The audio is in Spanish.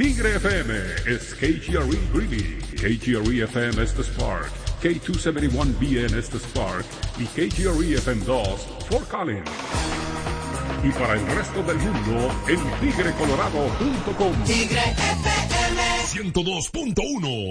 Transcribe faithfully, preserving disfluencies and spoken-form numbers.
Tigre F M es K G R E Greeley, K G R E F M es The Spark, K doscientos setenta y uno B N es The Spark y K G R E F M dos Fort Collins. Y para el resto del mundo en tigre colorado punto com. Tigre F M ciento dos punto uno